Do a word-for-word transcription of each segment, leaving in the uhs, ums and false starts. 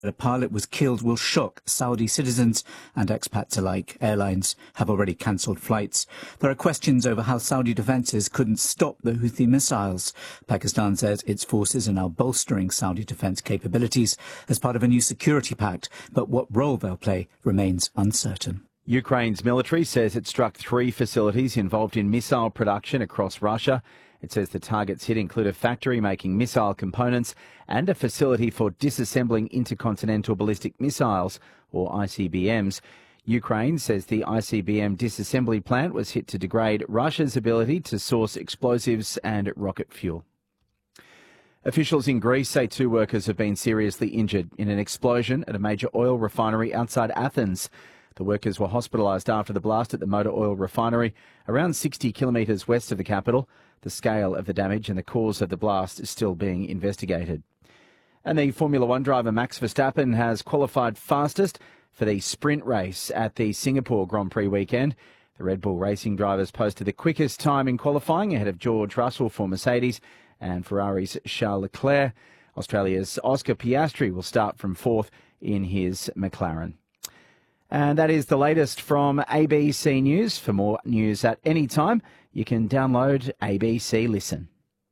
A pilot was killed will shock Saudi citizens and expats alike. Airlines have already cancelled flights. There are questions over how Saudi defences couldn't stop the Houthi missiles. Pakistan says its forces are now bolstering Saudi defence capabilities as part of a new security pact, but what role they'll play remains uncertain. Ukraine's military says it struck three facilities involved in missile production across Russia. It says the targets hit include a factory making missile components and a facility for disassembling intercontinental ballistic missiles, or I C B Ms. Ukraine says the I C B M disassembly plant was hit to degrade Russia's ability to source explosives and rocket fuel. Officials in Greece say two workers have been seriously injured in an explosion at a major oil refinery outside Athens. The workers were hospitalised after the blast at the motor oil refinery, around sixty kilometres west of the capital. The scale of the damage and the cause of the blast is still being investigated. And the Formula One driver Max Verstappen has qualified fastest for the sprint race at the Singapore Grand Prix weekend. The Red Bull Racing drivers posted the quickest time in qualifying ahead of George Russell for Mercedes and Ferrari's Charles Leclerc. Australia's Oscar Piastri will start from fourth in his McLaren. And that is the latest from A B C News. For more news at any time, you can download A B C Listen.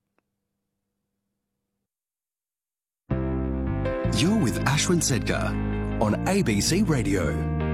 You're with Ashwin Sedkar on A B C Radio.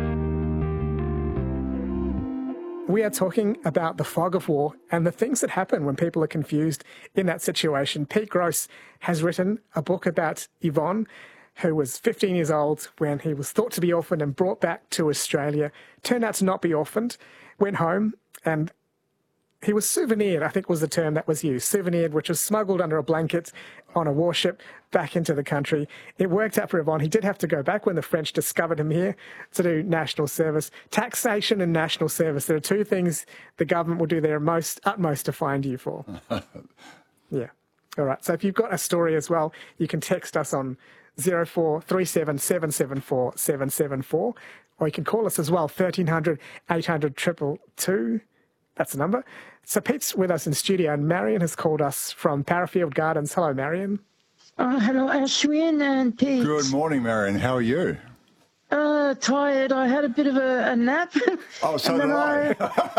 We are talking about the fog of war and the things that happen when people are confused in that situation. Pete Gross has written a book about Yvonne, who was fifteen years old when he was thought to be orphaned and brought back to Australia. Turned out to not be orphaned, went home, and he was souvenired, I think was the term that was used, souvenired, which was smuggled under a blanket on a warship back into the country. It worked out for Yvonne. He did have to go back when the French discovered him here to do national service. Taxation and national service, there are two things the government will do their most utmost to find you for. Yeah. All right. So if you've got a story as well, you can text us on zero four three seven seven seven four seven seven four, or you can call us as well, thirteen hundred eight hundred two two two. That's the number. So Pete's with us in studio, and Marion has called us from Parafield Gardens. Hello, Marion. Oh, hello, Ashwin and Pete. Good morning, Marion. How are you? Uh, tired. I had a bit of a, a nap. Oh, so did I.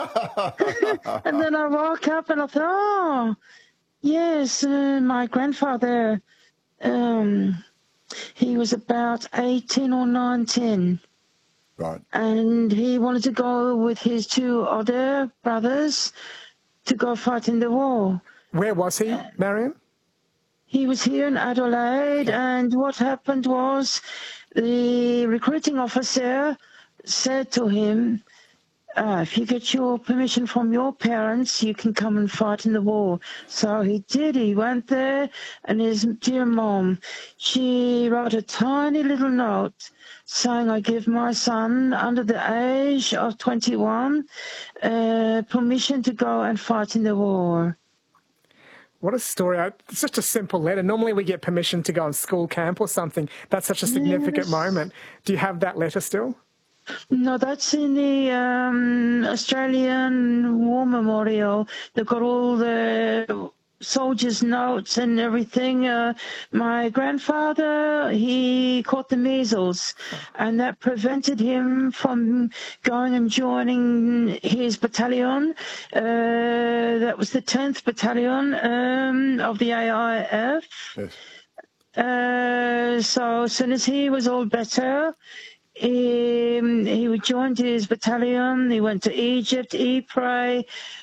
I. And then I woke up and I thought, oh, yes, uh, my grandfather, um, he was about eighteen or nineteen. Right. And he wanted to go with his two other brothers to go fight in the war. Where was he, Marion? He was here in Adelaide, and what happened was the recruiting officer said to him, uh, if you get your permission from your parents, you can come and fight in the war. So he did. He went there, and his dear mom, she wrote a tiny little note saying, I give my son under the age of twenty-one uh, permission to go and fight in the war. What a story. It's just a simple letter. Normally we get permission to go on school camp or something. That's such a significant Yes. moment. Do you have that letter still? No, that's in the um, Australian War Memorial. They've got all the soldiers' notes and everything. Uh, my grandfather, he caught the measles, and that prevented him from going and joining his battalion. Uh, that was the tenth Battalion um, of the A I F. Yes. Uh, so as soon as he was all better, He, he joined his battalion. He went to Egypt, Ypres,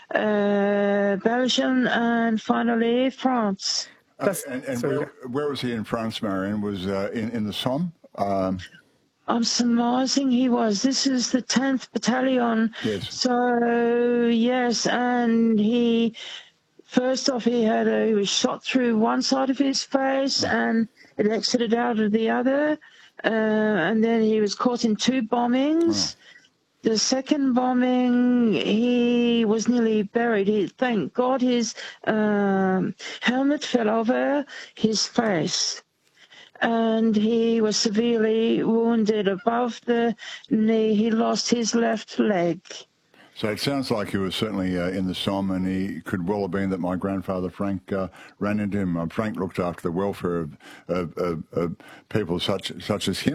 uh, Belgium, and finally France. Uh, and and where, where was he in France, Marion? Was uh, in, in the Somme? Um... I'm surmising he was. This is the tenth Battalion. Yes. So, yes, and he, first off, he had a, he was shot through one side of his face, and it exited out of the other. Uh, and then he was caught in two bombings. Oh. The second bombing, he was nearly buried. He, thank God his um, helmet fell over his face. And he was severely wounded above the knee. He lost his left leg. So it sounds like he was certainly uh, in the Somme, and he could well have been that my grandfather Frank uh, ran into him. Uh, Frank looked after the welfare of, of, of, of people such such as him.